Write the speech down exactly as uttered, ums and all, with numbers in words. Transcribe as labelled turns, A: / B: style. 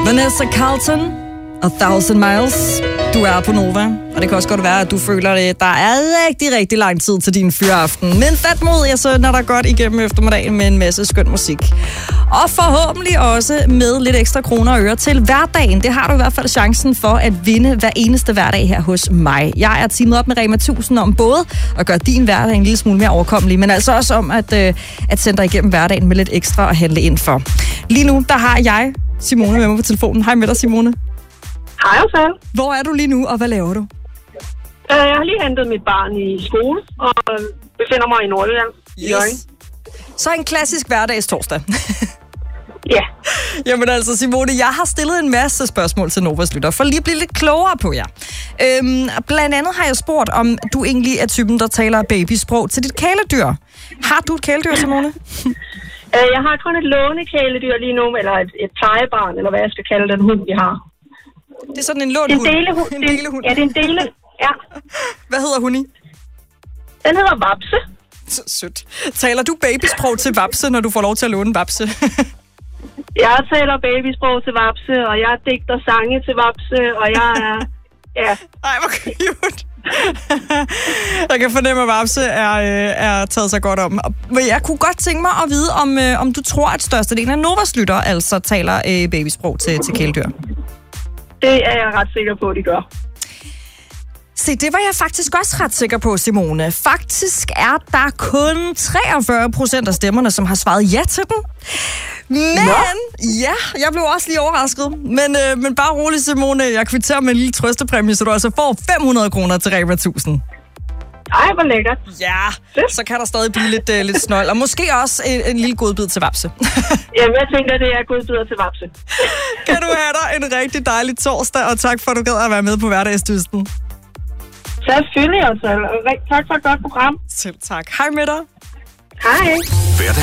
A: Vanessa Carlton og Thousand Miles. Du er på Nova, og det kan også godt være, at du føler, at der er rigtig, rigtig lang tid til din fyraften. Men fat mod, jeg så når der godt igennem eftermiddagen med en masse skøn musik. Og forhåbentlig også med lidt ekstra kroner og øre til hverdagen. Det har du i hvert fald chancen for at vinde hver eneste hverdag her hos mig. Jeg er teamet op med Rema tusind om både at gøre din hverdag en lille smule mere overkommelig, men altså også om at, øh, at sende dig igennem hverdagen med lidt ekstra at handle ind for. Lige nu, der har jeg Simone med mig på telefonen. Hej med dig, Simone.
B: Hej, Osvald.
A: Hvor er du lige nu, og hvad laver du?
B: Jeg har lige hentet mit barn i skole, og befinder mig i Nordjylland.
A: Yes. Så en klassisk hverdagstorsdag.
B: Ja.
A: Jamen altså, Simone, jeg har stillet en masse spørgsmål til Novas lytter, for lige at blive lidt klogere på jer. Øhm, blandt andet har jeg spurgt, om du egentlig er typen, der taler babysprog til dit kæledyr. Har du et kæledyr, Simone?
B: Jeg har kun et lånekæledyr lige nu, eller et, et plejebarn, eller hvad jeg skal kalde den hund, vi har.
A: Det er sådan en lånhund?
B: En delehund.
A: En delehund.
B: Ja, det er en dele. Ja.
A: Hvad hedder hun i?
B: Den hedder Vapse.
A: Så sødt. Taler du babysprog til Vapse, når du får lov til at låne Vapse?
B: Jeg taler babysprog til Vapse, og jeg digter sange til Vapse, og jeg er... Ja.
A: Ej, hvor cute. Jeg kan fornemme, at Vapse er, er taget sig godt om. Men jeg kunne godt tænke mig at vide, om, om du tror, at størstedelen af Novas lytter altså taler øh, babysprog til, til kæledyr.
B: Det er jeg ret sikker på, at de gør.
A: Se, det var jeg faktisk også ret sikker på, Simone. Faktisk er der kun treogfyrre procent af stemmerne, som har svaret ja til den. Men, Nå. ja, jeg blev også lige overrasket. Men, øh, men bare rolig, Simone. Jeg kvitterer med en lille trøstepræmie, så du altså får fem hundrede kroner til Rema tusind.
B: Ej, hvor lækkert.
A: Ja, så kan der stadig blive lidt, øh, lidt snøl. Og måske også en, en lille godbid til Vapse.
B: Jamen, jeg tænker, det er godbider til Vapse.
A: Kan du have dig en rigtig dejlig torsdag, og tak for, at du gad at være med på hverdagsdysten.
B: Selvfølgelig også. Tak for et godt program.
A: Selv tak. Hej med dig.
B: Hej.